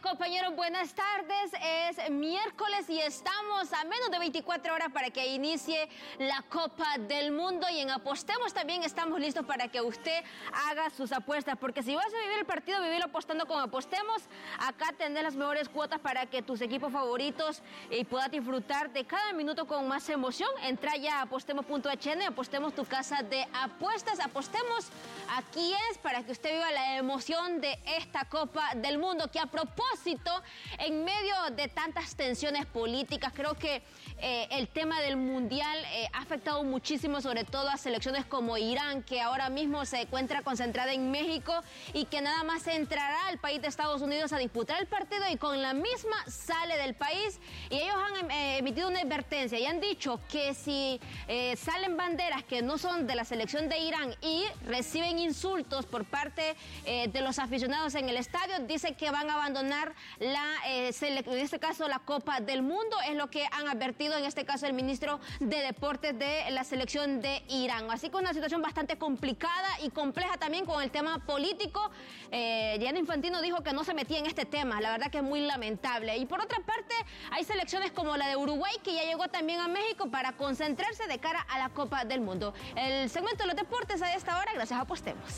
compañeros, buenas tardes. Es miércoles y estamos a menos de 24 horas para que inicie la Copa del Mundo, y en Apostemos también estamos listos para que usted haga sus apuestas, porque si vas a vivir el partido, vivirlo apostando con Apostemos. Acá tendrás las mejores cuotas para que tus equipos favoritos puedan disfrutar de cada minuto con más emoción. Entra ya a apostemos.hn, apostemos tu casa de apuestas. Apostemos, aquí es para que usted viva la emoción de esta Copa del Mundo, que a propósito, en medio de tantas tensiones políticas, creo que el tema del Mundial ha afectado muchísimo, sobre todo a selecciones como Irán, que ahora mismo se encuentra concentrada en México y que nada más entrará al país de Estados Unidos a disputar el partido y con la misma sale del país. Y ellos han emitido una advertencia y han dicho que si salen banderas que no son de la selección de Irán y reciben insultos por parte de los aficionados en el estadio, dicen que van a abandonar en este caso la Copa del Mundo. Es lo que han advertido en este caso el ministro de Deportes de la selección de Irán. Así que una situación bastante complicada y compleja también con el tema político. Gianni Infantino dijo que no se metía en este tema. La verdad que es muy lamentable. Y por otra parte, hay selecciones como la de Uruguay, que ya llegó también a México para concentrarse de cara a la Copa del Mundo. El segmento de los deportes a esta hora, gracias a Apostemos.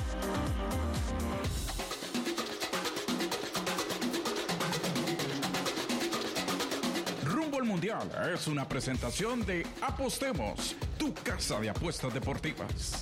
Rumbo al Mundial es una presentación de Apostemos, tu casa de apuestas deportivas.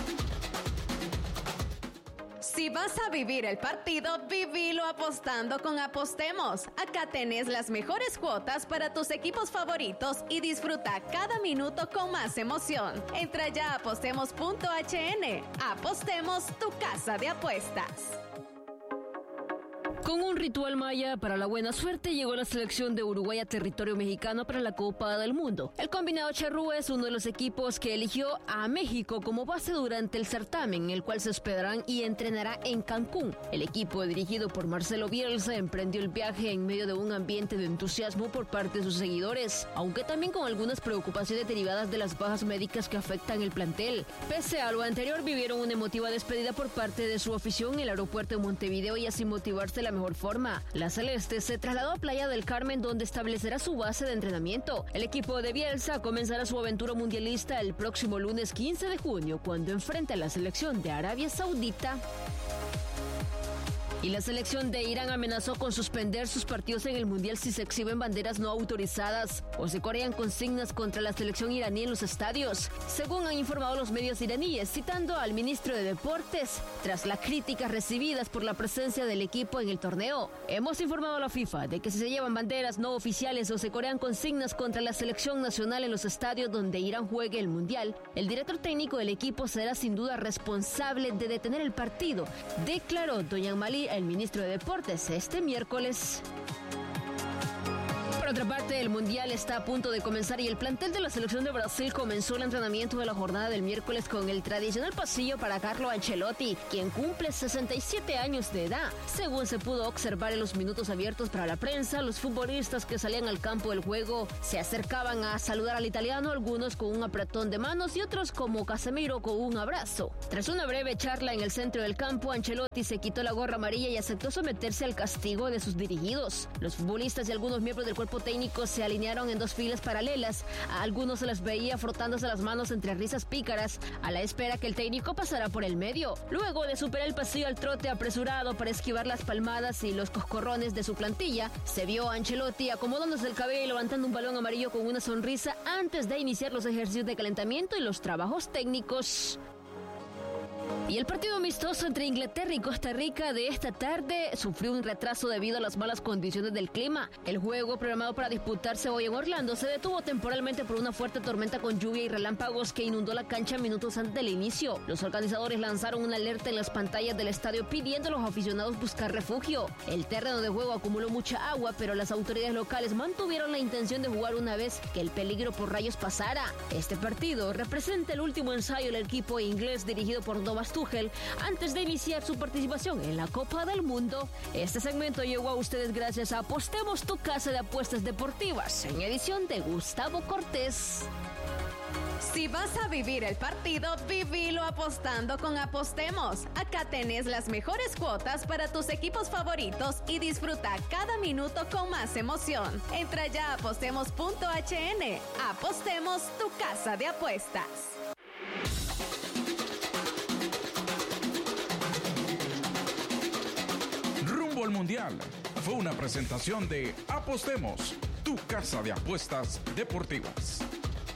Si vas a vivir el partido, vivilo apostando con Apostemos. Acá tenés las mejores cuotas para tus equipos favoritos y disfruta cada minuto con más emoción. Entra ya a apostemos.hn. Apostemos, tu casa de apuestas. Con un ritual maya para la buena suerte, llegó la selección de Uruguay a territorio mexicano para la Copa del Mundo. El combinado charrúa es uno de los equipos que eligió a México como base durante el certamen, el cual se hospedarán y entrenará en Cancún. El equipo, dirigido por Marcelo Bielsa, emprendió el viaje en medio de un ambiente de entusiasmo por parte de sus seguidores, aunque también con algunas preocupaciones derivadas de las bajas médicas que afectan el plantel. Pese a lo anterior, vivieron una emotiva despedida por parte de su afición en el aeropuerto de Montevideo, y así motivarse la mejor forma. La Celeste se trasladó a Playa del Carmen, donde establecerá su base de entrenamiento. El equipo de Bielsa comenzará su aventura mundialista el próximo lunes 15 de junio, cuando enfrente a la selección de Arabia Saudita. Y la selección de Irán amenazó con suspender sus partidos en el Mundial si se exhiben banderas no autorizadas o se corean consignas contra la selección iraní en los estadios, según han informado los medios iraníes, citando al ministro de Deportes, tras las críticas recibidas por la presencia del equipo en el torneo. Hemos informado a la FIFA de que si se llevan banderas no oficiales o se corean consignas contra la selección nacional en los estadios donde Irán juegue el Mundial, el director técnico del equipo será sin duda responsable de detener el partido, declaró Doña Malí, el ministro de Deportes, este miércoles. Por otra parte, el Mundial está a punto de comenzar y el plantel de la selección de Brasil comenzó el entrenamiento de la jornada del miércoles con el tradicional pasillo para Carlo Ancelotti, quien cumple 67 años de edad. Según se pudo observar en los minutos abiertos para la prensa, los futbolistas que salían al campo del juego se acercaban a saludar al italiano, algunos con un apretón de manos y otros como Casemiro con un abrazo. Tras una breve charla en el centro del campo, Ancelotti se quitó la gorra amarilla y aceptó someterse al castigo de sus dirigidos. Los futbolistas y algunos miembros del cuerpo técnico se alinearon en dos filas paralelas. A algunos se les veía frotándose las manos entre risas pícaras, a la espera que el técnico pasara por el medio. Luego de superar el pasillo al trote apresurado para esquivar las palmadas y los coscorrones de su plantilla, se vio a Ancelotti acomodándose el cabello y levantando un balón amarillo con una sonrisa antes de iniciar los ejercicios de calentamiento y los trabajos técnicos. Y el partido amistoso entre Inglaterra y Costa Rica de esta tarde sufrió un retraso debido a las malas condiciones del clima. El juego, programado para disputarse hoy en Orlando, se detuvo temporalmente por una fuerte tormenta con lluvia y relámpagos que inundó la cancha minutos antes del inicio. Los organizadores lanzaron una alerta en las pantallas del estadio pidiendo a los aficionados buscar refugio. El terreno de juego acumuló mucha agua, pero las autoridades locales mantuvieron la intención de jugar una vez que el peligro por rayos pasara. Este partido representa el último ensayo del equipo inglés dirigido por Thomas Tuchel antes de iniciar su participación en la Copa del Mundo. Este segmento llegó a ustedes gracias a Apostemos, tu casa de apuestas deportivas, en edición de Gustavo Cortés. Si vas a vivir el partido, vivilo apostando con Apostemos. Acá tenés las mejores cuotas para tus equipos favoritos y disfruta cada minuto con más emoción. Entra ya a apostemos.hn. Apostemos, tu casa de apuestas. Rumbo al Mundial fue una presentación de Apostemos, tu casa de apuestas deportivas.